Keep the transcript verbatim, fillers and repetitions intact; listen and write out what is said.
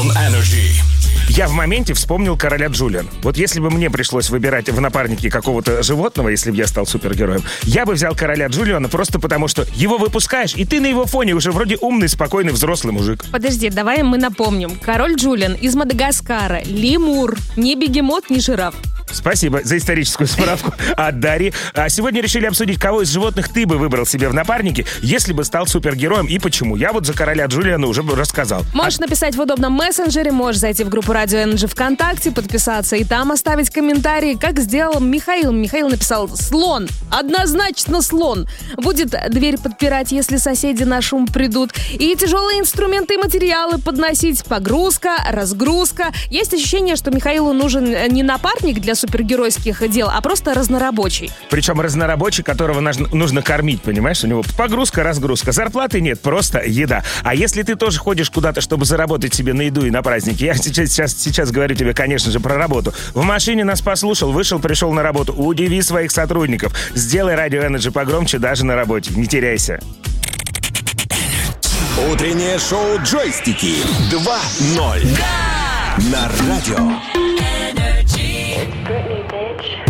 Energy. Я в моменте вспомнил короля Джулиан. Вот если бы мне пришлось выбирать в напарнике какого-то животного, если бы я стал супергероем, я бы взял короля Джулиана просто потому, что его выпускаешь, и ты на его фоне уже вроде умный, спокойный, взрослый мужик. Подожди, давай мы напомним. Король Джулиан из Мадагаскара, лемур, не бегемот, не жираф. Спасибо за историческую справку от Дарьи. А сегодня решили обсудить, кого из животных ты бы выбрал себе в напарнике, если бы стал супергероем, и почему. Я вот за короля Джулиана уже рассказал. Можешь а... написать в удобном мессенджере, можешь зайти в группу Радио Energy ВКонтакте, подписаться и там оставить комментарии, как сделал Михаил. Михаил написал: слон, однозначно слон. Будет дверь подпирать, если соседи на шум придут. И тяжелые инструменты и материалы подносить. Погрузка, разгрузка. Есть ощущение, что Михаилу нужен не напарник для супергеройских дел, а просто разнорабочий. Причем разнорабочий, которого нужно, нужно кормить, понимаешь? У него погрузка, разгрузка. Зарплаты нет, просто еда. А если ты тоже ходишь куда-то, чтобы заработать себе на еду и на праздники, я сейчас, сейчас, сейчас говорю тебе, конечно же, про работу. В машине нас послушал, вышел, пришел на работу. Удиви своих сотрудников. Сделай Радио Energy погромче даже на работе. Не теряйся. Утреннее шоу «Джойстики» два ноль. Да! На радио. Britney, bitch.